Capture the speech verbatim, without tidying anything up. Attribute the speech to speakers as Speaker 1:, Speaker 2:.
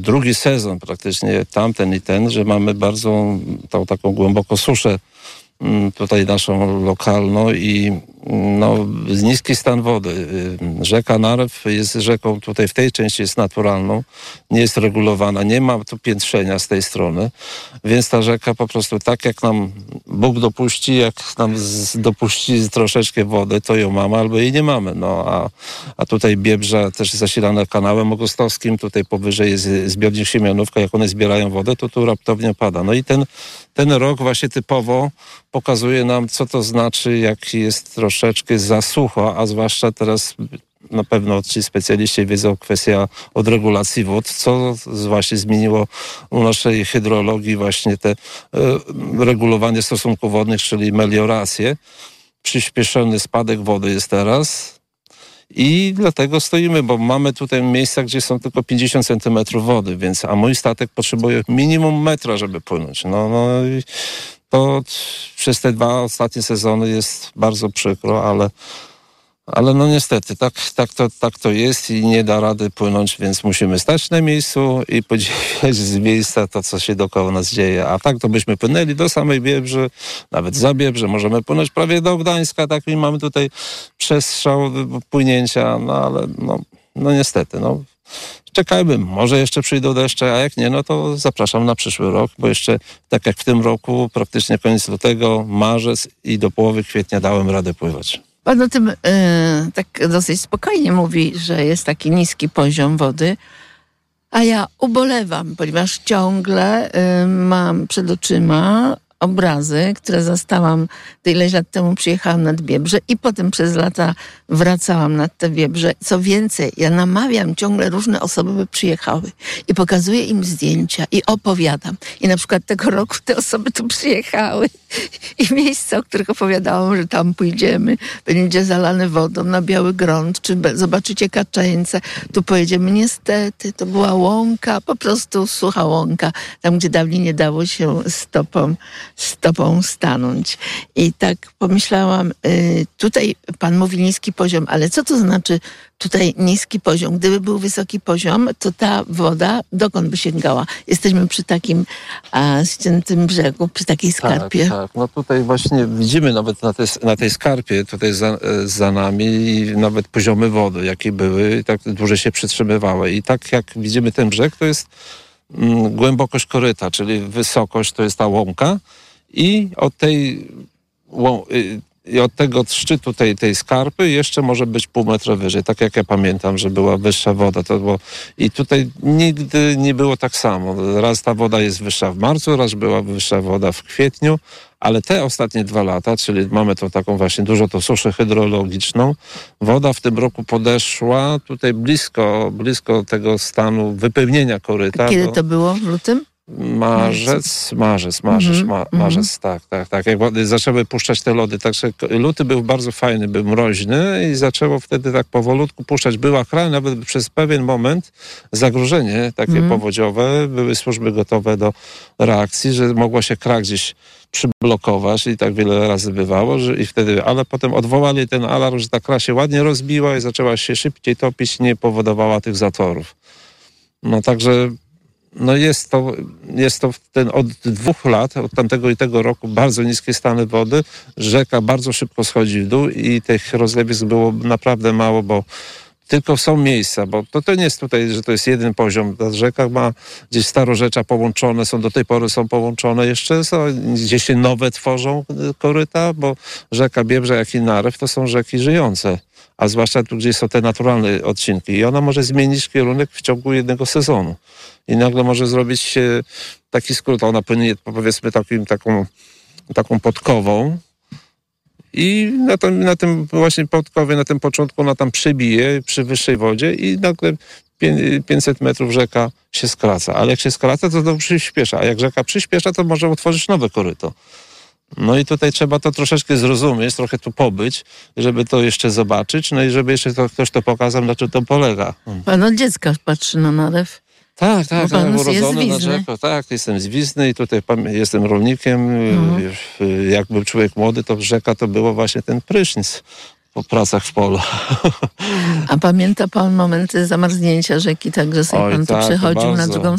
Speaker 1: drugi sezon praktycznie, tamten i ten, że mamy bardzo tą taką głęboką suszę tutaj naszą lokalną i no, niski stan wody. Rzeka Narew jest rzeką tutaj w tej części jest naturalną, nie jest regulowana, nie ma tu piętrzenia z tej strony, więc ta rzeka po prostu tak jak nam Bóg dopuści, jak nam z, dopuści troszeczkę wody, to ją mamy albo jej nie mamy. No, a, a tutaj Biebrza też zasilane kanałem augustowskim, tutaj powyżej jest zbiornik Siemianówka, jak one zbierają wodę, to tu raptownie pada. No i ten, ten rok właśnie typowo pokazuje nam, co to znaczy, jak jest troszeczkę za sucho, a zwłaszcza teraz na pewno ci specjaliści wiedzą kwestia odregulacji wód, co właśnie zmieniło u naszej hydrologii właśnie te y, regulowanie stosunków wodnych, czyli meliorację. Przyspieszony spadek wody jest teraz i dlatego stoimy, bo mamy tutaj miejsca, gdzie są tylko pięćdziesiąt centymetrów wody, więc a mój statek potrzebuje minimum metra, żeby płynąć. No, no i to przez te dwa ostatnie sezony jest bardzo przykro, ale, ale no niestety tak, tak, to, tak to jest i nie da rady płynąć, więc musimy stać na miejscu i podziwiać z miejsca to, co się dookoła nas dzieje. A tak to byśmy płynęli do samej Biebrzy, nawet za Biebrze, możemy płynąć prawie do Gdańska, tak i mamy tutaj przestrzał płynięcia, no ale no, no niestety, no. Czekajmy, może jeszcze przyjdą deszcze, a jak nie, no to zapraszam na przyszły rok, bo jeszcze tak jak w tym roku, praktycznie koniec lutego, marzec i do połowy kwietnia dałem radę pływać.
Speaker 2: Pan o tym yy, tak dosyć spokojnie mówi, że jest taki niski poziom wody, a ja ubolewam, ponieważ ciągle yy, mam przed oczyma obrazy, które zastałam ileś lat temu, przyjechałam nad Biebrze i potem przez lata wracałam nad te Biebrze. Co więcej, ja namawiam ciągle różne osoby, by przyjechały i pokazuję im zdjęcia i opowiadam. I na przykład tego roku te osoby tu przyjechały i miejsca, o których opowiadałam, że tam pójdziemy, będzie zalane wodą na Biały Grąd, czy zobaczycie Kaczeńce, tu pojedziemy. Niestety, to była łąka, po prostu sucha łąka, tam gdzie dawniej nie dało się stopą stopą stanąć. I tak pomyślałam, y, tutaj pan mówi niski poziom, ale co to znaczy tutaj niski poziom? Gdyby był wysoki poziom, to ta woda dokąd by sięgała? Jesteśmy przy takim a, ściętym brzegu, przy takiej skarpie.
Speaker 1: Tak, tak. No tutaj właśnie widzimy nawet na tej, na tej skarpie, tutaj za, za nami nawet poziomy wody, jakie były, i tak dłużej się przytrzymywały. I tak jak widzimy ten brzeg, to jest mm, głębokość koryta, czyli wysokość to jest ta łąka i od tej łą, i od tego szczytu tej, tej skarpy jeszcze może być pół metra wyżej. Tak jak ja pamiętam, że była wyższa woda. To było, i tutaj nigdy nie było tak samo. Raz ta woda jest wyższa w marcu, raz była wyższa woda w kwietniu, ale te ostatnie dwa lata, czyli mamy tą taką właśnie dużo tą suszę hydrologiczną, woda w tym roku podeszła tutaj blisko, blisko tego stanu wypełnienia koryta.
Speaker 2: Kiedy
Speaker 1: do,
Speaker 2: to było? W lutym?
Speaker 1: Marzec, marzec, marzec, mm-hmm, ma, marzec, mm-hmm. tak, tak, tak. Jak zaczęły puszczać te lody, także luty był bardzo fajny, był mroźny i zaczęło wtedy tak powolutku puszczać. Była chra, nawet przez pewien moment zagrożenie takie mm-hmm. powodziowe, były służby gotowe do reakcji, że mogła się kra gdzieś przyblokować i tak wiele razy bywało, że i wtedy, ale potem odwołali ten alarm, że ta kra się ładnie rozbiła i zaczęła się szybciej topić, nie powodowała tych zatorów. No także no jest to, jest to ten od dwóch lat, od tamtego i tego roku bardzo niskie stany wody. Rzeka bardzo szybko schodzi w dół i tych rozlewisk było naprawdę mało, bo tylko są miejsca, bo to, to nie jest tutaj, że to jest jeden poziom. Ta rzeka ma gdzieś starorzecza połączone, są do tej pory są połączone jeszcze, są, gdzieś się nowe tworzą koryta, bo rzeka Biebrza, jak i Narew to są rzeki żyjące. A zwłaszcza tu, gdzie są te naturalne odcinki. I ona może zmienić kierunek w ciągu jednego sezonu. I nagle może zrobić się taki skrót. Ona płynie, powiedzmy, takim, taką, taką podkową. I na tym, na tym właśnie podkowie, na tym początku ona tam przybije przy wyższej wodzie i nagle pięćset metrów rzeka się skraca. Ale jak się skraca, to to przyspiesza. A jak rzeka przyspiesza, to może utworzyć nowe koryto. No i tutaj trzeba to troszeczkę zrozumieć, trochę tu pobyć, żeby to jeszcze zobaczyć, no i żeby jeszcze to, ktoś to pokazał, na czym to polega.
Speaker 2: Pan od dziecka patrzy na Narew.
Speaker 1: Tak, tak,
Speaker 2: tak,
Speaker 1: urodzony na rzekę. Tak, jestem z Wizny i tutaj jestem rolnikiem. Mhm. Jak był człowiek młody, to rzeka to było właśnie ten prysznic. po pracach w polu.
Speaker 2: A pamięta pan momenty zamarznięcia rzeki, tak, że sobie
Speaker 1: Oj,
Speaker 2: pan tu
Speaker 1: tak,
Speaker 2: przechodził na
Speaker 1: bardzo.
Speaker 2: drugą